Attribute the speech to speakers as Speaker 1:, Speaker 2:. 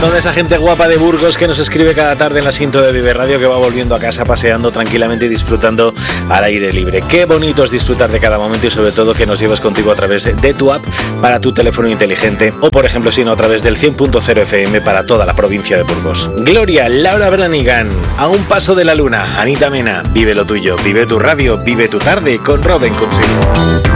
Speaker 1: Toda esa gente guapa de Burgos que nos escribe cada tarde en la cinta de Vive Radio, que va volviendo a casa paseando tranquilamente y disfrutando al aire libre. Qué bonito es disfrutar de cada momento y sobre todo que nos llevas contigo a través de tu app para tu teléfono inteligente o, por ejemplo, si no, a través del 100.0 FM para toda la provincia de Burgos. Gloria, Laura Branigan, A un paso de la luna, Anita Mena, vive lo tuyo, vive tu radio, vive tu tarde con Robin Cutsi.